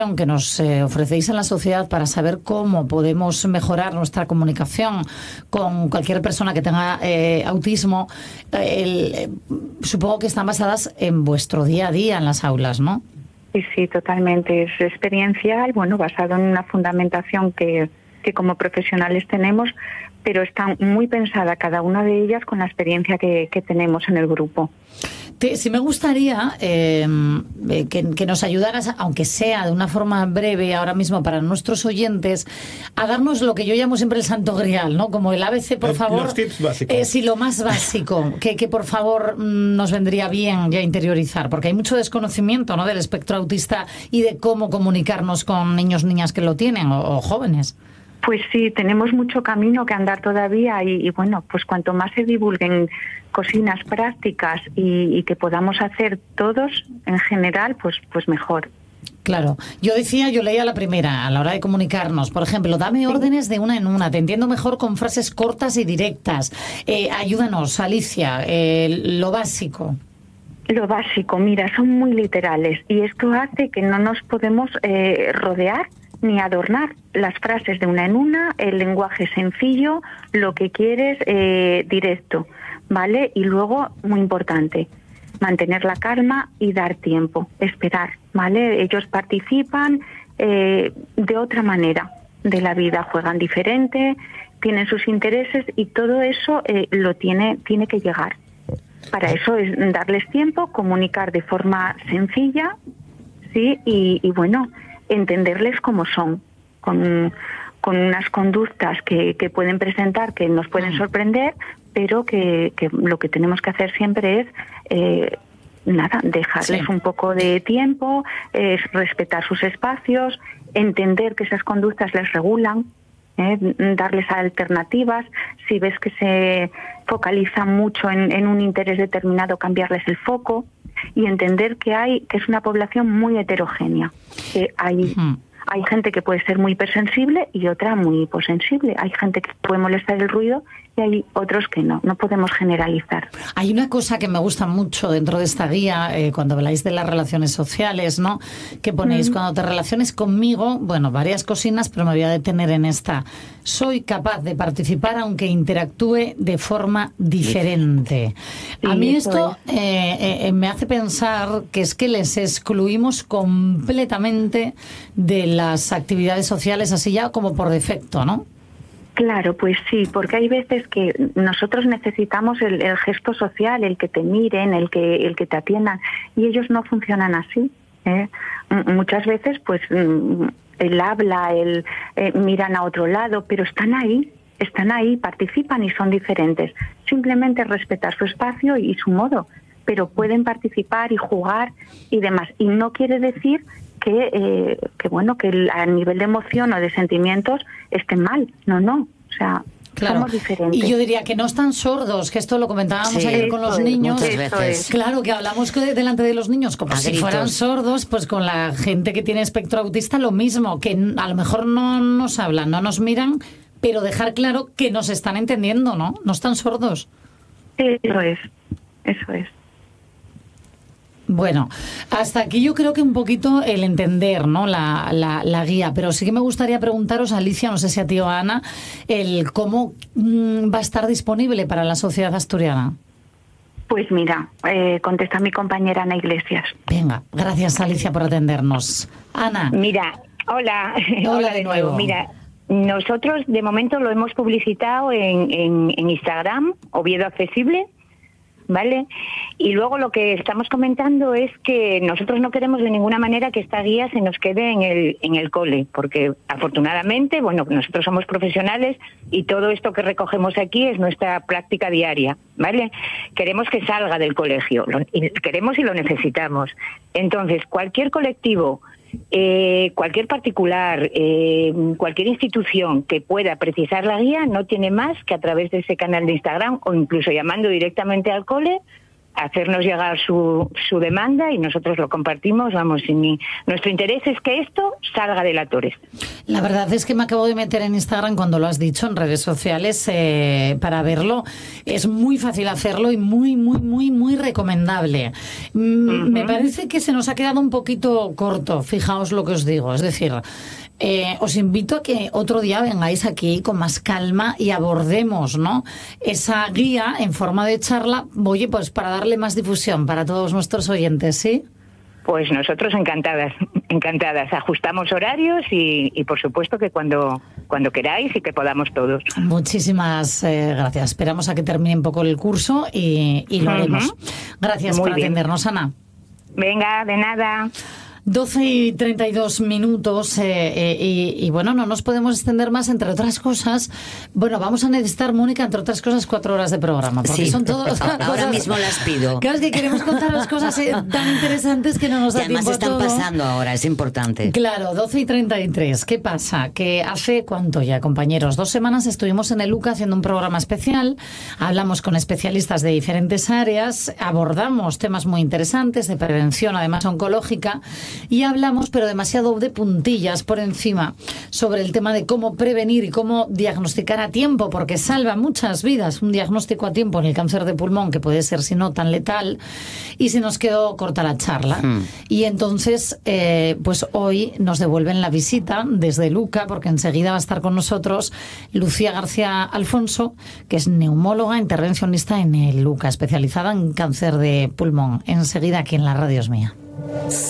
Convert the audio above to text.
que nos ofrecéis en la sociedad para saber cómo podemos mejorar nuestra comunicación con cualquier persona que tenga autismo, supongo que están basadas en vuestro día a día en las aulas, ¿no? Sí, totalmente. Es experiencial, basado en una fundamentación que como profesionales tenemos, pero está muy pensada cada una de ellas con la experiencia que tenemos en el grupo. Sí me gustaría que nos ayudaras, aunque sea de una forma breve ahora mismo para nuestros oyentes, a darnos lo que yo llamo siempre el santo grial, ¿no? Como el ABC, por favor. Los tips básicos. Sí, lo más básico, que por favor nos vendría bien ya interiorizar, porque hay mucho desconocimiento, ¿no?, del espectro autista y de cómo comunicarnos con niños, niñas que lo tienen o jóvenes. Pues sí, tenemos mucho camino que andar todavía y pues cuanto más se divulguen cocinas prácticas y que podamos hacer todos en general, pues mejor. Claro, yo leía la primera a la hora de comunicarnos, por ejemplo, dame órdenes de una en una, te entiendo mejor con frases cortas y directas, ayúdanos, Alicia, lo básico. Lo básico, mira, son muy literales y esto hace que no nos podemos rodear ni adornar las frases de una en una, el lenguaje sencillo, lo que quieres directo, ¿vale? Y luego, muy importante, mantener la calma y dar tiempo, esperar, ¿vale? Ellos participan de otra manera de la vida, juegan diferente, tienen sus intereses y todo eso lo tiene que llegar. Para eso es darles tiempo, comunicar de forma sencilla, ¿sí? Y entenderles como son, con unas conductas que pueden presentar, que nos pueden sorprender, pero que lo que tenemos que hacer siempre es dejarles un poco de tiempo, respetar sus espacios, entender que esas conductas les regulan, darles alternativas. Si ves que se focaliza mucho en un interés determinado, cambiarles el foco y entender que es una población muy heterogénea. Hay gente que puede ser muy hipersensible y otra muy hiposensible. Hay gente que puede molestar el ruido y hay otros que no. No podemos generalizar. Hay una cosa que me gusta mucho dentro de esta guía, cuando habláis de las relaciones sociales, ¿no?, que ponéis, cuando te relaciones conmigo, varias cocinas, pero me voy a detener en esta. Soy capaz de participar aunque interactúe de forma diferente. Sí, a mí esto me hace pensar que es que les excluimos completamente de las actividades sociales, así ya como por defecto, ¿no? Claro, pues sí, porque hay veces que nosotros necesitamos el gesto social, el que te miren, el que te atiendan, y ellos no funcionan así, ¿eh? Muchas veces, pues, el habla, miran a otro lado, pero están ahí, participan y son diferentes. Simplemente respetar su espacio y su modo, pero pueden participar y jugar y demás. Y no quiere decir que a nivel de emoción o de sentimientos estén mal. No, o sea, claro, somos diferentes. Y yo diría que no están sordos, que esto lo comentábamos ayer con los niños. Muchas veces. Claro, que hablamos delante de los niños como si fueran sordos, pues con la gente que tiene espectro autista lo mismo, que a lo mejor no nos hablan, no nos miran, pero dejar claro que nos están entendiendo, ¿no? No están sordos. Eso es. Bueno, hasta aquí yo creo que un poquito el entender, ¿no?, la guía, pero sí que me gustaría preguntaros, Alicia, no sé si a ti o a Ana, el cómo va a estar disponible para la sociedad asturiana. Pues mira, contesta mi compañera Ana Iglesias. Venga, gracias, Alicia, por atendernos. Ana. Mira, hola de nuevo. Mira, nosotros de momento lo hemos publicitado en Instagram, Oviedo Accesible, ¿vale? Y luego lo que estamos comentando es que nosotros no queremos de ninguna manera que esta guía se nos quede en el cole, porque afortunadamente, nosotros somos profesionales y todo esto que recogemos aquí es nuestra práctica diaria, ¿vale? Queremos que salga del colegio, queremos y lo necesitamos. Entonces, cualquier colectivo, cualquier particular, cualquier institución que pueda precisar la guía no tiene más que a través de ese canal de Instagram o incluso llamando directamente al cole, hacernos llegar su demanda y nosotros lo compartimos. Nuestro interés es que esto salga de la Torres. La verdad es que me acabo de meter en Instagram cuando lo has dicho, en redes sociales, para verlo. Es muy fácil hacerlo y muy recomendable. Me parece que se nos ha quedado un poquito corto, fijaos lo que os digo. Es decir, os invito a que otro día vengáis aquí con más calma y abordemos, ¿no?, esa guía en forma de charla, oye, pues para darle más difusión para todos nuestros oyentes, ¿sí? Pues nosotros encantadas. Ajustamos horarios y por supuesto que cuando queráis y que podamos todos. Muchísimas gracias. Esperamos a que termine un poco el curso y lo haremos. Gracias por atendernos, Ana. Venga, de nada. 12:32 y bueno, no nos podemos extender más, entre otras cosas. Bueno, vamos a necesitar, Mónica, entre otras cosas, 4 horas de programa, porque son todas ahora cosas, mismo las pido. Claro, es que queremos contaros cosas tan interesantes que no nos da tiempo a todo. Además están pasando ahora, es importante. Claro, 12:33. ¿Qué pasa? Que hace, ¿cuánto ya, compañeros? 2 semanas estuvimos en el UCA haciendo un programa especial, hablamos con especialistas de diferentes áreas, abordamos temas muy interesantes de prevención, además oncológica, y hablamos, pero demasiado de puntillas por encima, sobre el tema de cómo prevenir y cómo diagnosticar a tiempo, porque salva muchas vidas un diagnóstico a tiempo en el cáncer de pulmón, que puede ser, si no, tan letal, y se nos quedó corta la charla. Y entonces, pues hoy nos devuelven la visita desde Luca, porque enseguida va a estar con nosotros Lucía García Alfonso, que es neumóloga intervencionista en el Luca, especializada en cáncer de pulmón. Enseguida aquí en la radio es mía.